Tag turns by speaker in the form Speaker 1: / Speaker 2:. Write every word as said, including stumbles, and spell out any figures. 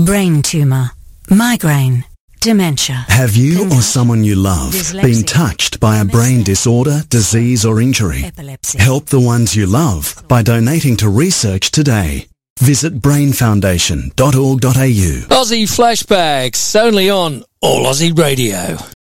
Speaker 1: brain tumour, migraine, dementia.
Speaker 2: Have you or someone you love been touched by a brain disorder, disease or injury?
Speaker 1: Epilepsy.
Speaker 2: Help the ones you love by donating to research today. Visit brain foundation dot org dot a u.
Speaker 3: Aussie Flashbacks, only on All Aussie Radio.